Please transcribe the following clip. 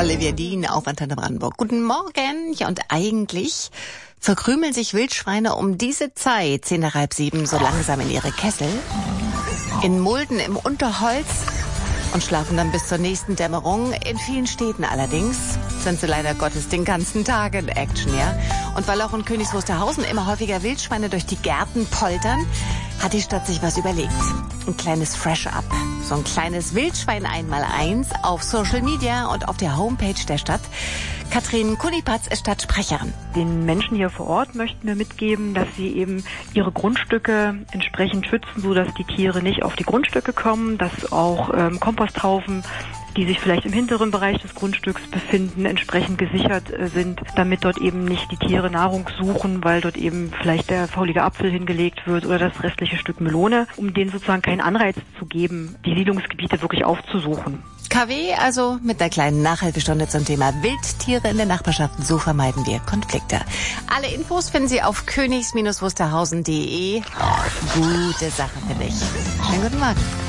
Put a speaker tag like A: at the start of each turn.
A: Olivia Dean auf Antenne Brandenburg. Guten Morgen. Ja, und eigentlich verkrümeln sich Wildschweine um diese Zeit, 6:30, 7, so langsam in ihre Kessel, in Mulden im Unterholz und schlafen dann bis zur nächsten Dämmerung. In vielen Städten allerdings sind sie leider Gottes den ganzen Tag in Action, ja. Und weil auch in Königs Wusterhausen immer häufiger Wildschweine durch die Gärten poltern, hat die Stadt sich was überlegt. Ein kleines Fresh-Up. So ein kleines Wildschwein 1x1 auf Social Media und auf der Homepage der Stadt. Katrin Kunipatz ist Stadtsprecherin.
B: Den Menschen hier vor Ort möchten wir mitgeben, dass sie eben ihre Grundstücke entsprechend schützen, sodass die Tiere nicht auf die Grundstücke kommen, dass auch Komposthaufen, die sich vielleicht im hinteren Bereich des Grundstücks befinden, entsprechend gesichert sind, damit dort eben nicht die Tiere Nahrung suchen, weil dort eben vielleicht der faulige Apfel hingelegt wird oder das restliche Stück Melone, um denen sozusagen keinen Anreiz zu geben, die Siedlungsgebiete wirklich aufzusuchen.
A: KW, also mit einer kleinen Nachhilfestunde zum Thema Wildtiere in der Nachbarschaft. So vermeiden wir Konflikte. Alle Infos finden Sie auf königs-wusterhausen.de. Gute Sache für dich. Schönen guten Morgen.